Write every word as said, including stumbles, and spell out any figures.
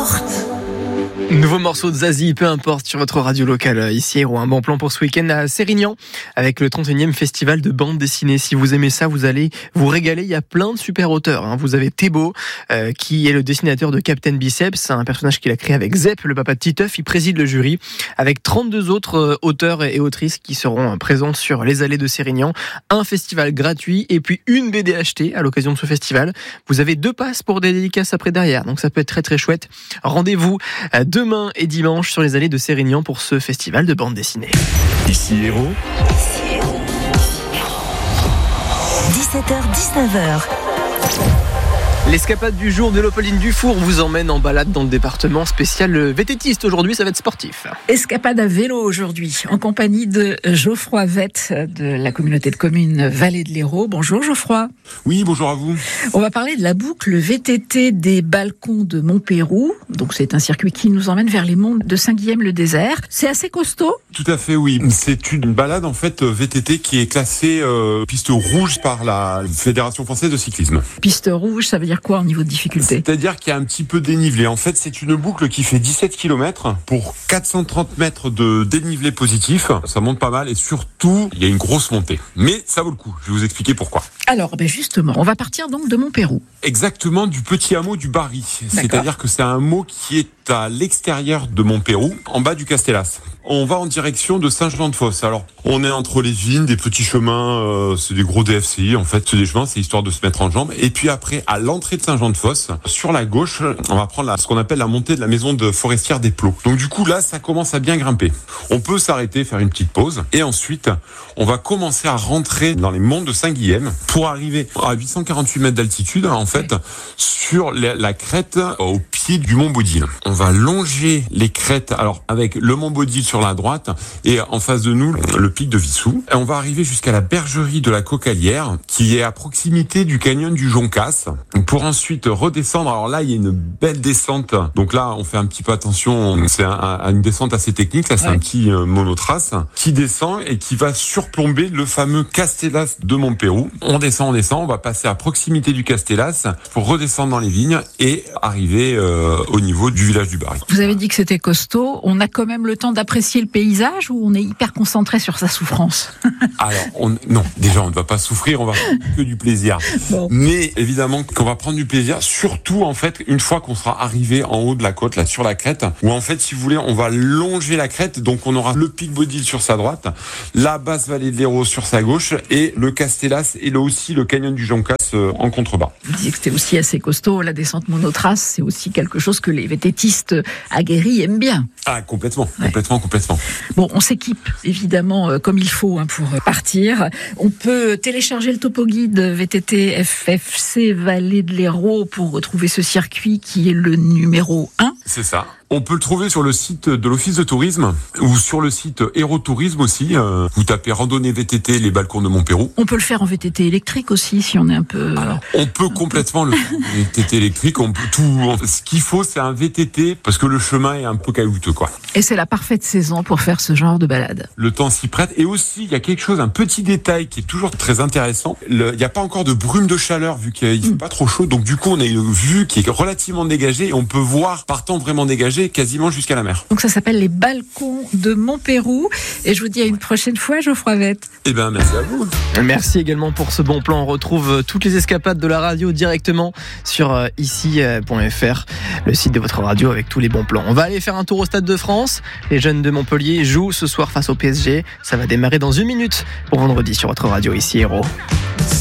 importe. Nouveau morceau de Zazie, peu importe, sur votre radio locale ici Héros. Un bon plan pour ce week-end à Sérignan avec le trente et unième festival de bande dessinée. Si vous aimez ça, vous allez vous régaler. Il y a plein de super auteurs. Hein. Vous avez Thébault euh, qui est le dessinateur de Captain Biceps, un personnage qu'il a créé avec Zep, le papa de Titeuf. Il préside le jury avec trente-deux autres euh, auteurs et autrices qui seront euh, présents sur les allées de Sérignan. Un festival gratuit et puis une B D achetée à l'occasion de ce festival. Vous avez deux passes pour des dédicaces après derrière, donc ça peut être très très chouette. Rendez-vous euh, demain et dimanche sur les allées de Sérignan pour ce festival de bande dessinée. Ici Héros. dix-sept heures dix-neuf heures. L'escapade du jour de Léopoldine Dufour vous emmène en balade dans le département spécial vététiste. Aujourd'hui, ça va être sportif. Escapade à vélo aujourd'hui, en compagnie de Geoffroy Vette de la communauté de communes Vallée de l'Hérault. Bonjour Geoffroy. Oui, bonjour à vous. On va parler de la boucle V T T des balcons de Montpérou. Donc c'est un circuit qui nous emmène vers les monts de Saint-Guilhem-le-Désert. C'est assez costaud. Tout à fait, oui. C'est une balade en fait V T T qui est classée euh, piste rouge par la Fédération française de cyclisme. Piste rouge, ça veut dire quoi au niveau de difficulté? C'est-à-dire qu'il y a un petit peu dénivelé. En fait, c'est une boucle qui fait dix-sept kilomètres pour quatre cent trente mètres de dénivelé positif. Ça monte pas mal et surtout, il y a une grosse montée. Mais ça vaut le coup. Je vais vous expliquer pourquoi. Alors, ben justement, on va partir donc de Montpérou. Exactement, du petit hameau du Barry. D'accord. C'est-à-dire que c'est un hameau qui est à l'extérieur de Montpérou, en bas du Castellas. On va en direction de Saint-Jean-de-Fosse. Alors, on est entre les vignes, des petits chemins, euh, c'est des gros D F C I, en fait, c'est des chemins, c'est histoire de se mettre en jambes. Et puis après, à l'entrée de Saint-Jean-de-Fosse, sur la gauche, on va prendre la, ce qu'on appelle la montée de la maison de forestière des Plots. Donc du coup, là, ça commence à bien grimper. On peut s'arrêter, faire une petite pause. Et ensuite, on va commencer à rentrer dans les monts de Saint-Guilhem pour arriver à huit cent quarante-huit mètres d'altitude, en fait, sur la, la crête au pied du mont Baudil. On va longer les crêtes, alors avec le mont Baudil sur la droite et en face de nous, le pic de Vissou. Et on va arriver jusqu'à la bergerie de la Cocalière, qui est à proximité du canyon du Joncas, pour ensuite redescendre. Alors là, il y a une belle descente. Donc là, on fait un petit peu attention. C'est un, un, une descente assez technique. Là, c'est ouais. un petit euh, monotrace qui descend et qui va surplomber le fameux Castellas de Montpérou. On descend, on descend. On va passer à proximité du Castellas pour redescendre dans les vignes et arriver euh, au niveau du village du Barry. Vous avez dit que c'était costaud. On a quand même le temps d'apprécier le paysage ou on est hyper concentré sur sa souffrance? Alors, on, non. Déjà, on ne va pas souffrir. On va prendre que du plaisir. Bon. Mais évidemment qu'on va prendre du plaisir, surtout en fait une fois qu'on sera arrivé en haut de la côte, là sur la crête, où en fait si vous voulez on va longer la crête, donc on aura le pic Baudil sur sa droite, la basse vallée de l'Hérault sur sa gauche et le Castellas et là aussi le canyon du Joncas euh, en contrebas. Vous disiez que c'était aussi assez costaud, la descente monotrace, c'est aussi quelque chose que les vététistes aguerris aiment bien. Ah complètement, ouais. complètement, complètement. Bon, on s'équipe évidemment euh, comme il faut hein, pour partir. On peut télécharger le topo guide V T T F F C Vallée de l'Hérault pour retrouver ce circuit qui est le numéro un. C'est ça. On peut le trouver sur le site de l'Office de tourisme ou sur le site Héros Tourisme aussi. Euh, vous tapez randonnée V T T les balcons de Montpérou. On peut le faire en V T T électrique aussi si on est un peu... Alors, on peut complètement le faire en V T T électrique. On peut tout. Ce qu'il faut, c'est un V T T parce que le chemin est un peu caillouteux, quoi. Et c'est la parfaite saison pour faire ce genre de balade. Le temps s'y prête. Et aussi, il y a quelque chose, un petit détail qui est toujours très intéressant. Le, il n'y a pas encore de brume de chaleur vu qu'il ne fait mmh. pas trop chaud. Donc du coup, on a une vue qui est relativement dégagée et on peut voir par temps vraiment dégagé quasiment jusqu'à la mer. Donc ça s'appelle les balcons de Montpérou et je vous dis à une prochaine fois Geoffroy Vette. Eh bien merci à vous. Merci également pour ce bon plan. On retrouve toutes les escapades de la radio directement sur ici point f r, le site de votre radio avec tous les bons plans. On va aller faire un tour au Stade de France. Les jeunes de Montpellier jouent ce soir face au P S G. Ça va démarrer dans une minute pour vendredi sur votre radio ici Héros.